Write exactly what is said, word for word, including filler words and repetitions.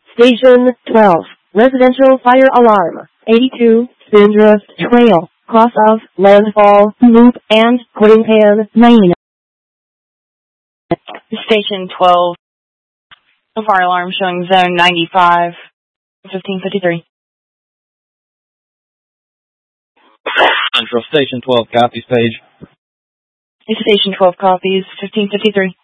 Station twelve, residential fire alarm, eighty-two, Spindrift Trail, cross of Landfall Loop and Quinpan Lane. Station twelve, fire alarm showing zone ninety-five, fifteen fifty-three. Central Station twelve copies, Page. Station twelve copies, fifteen fifty-three.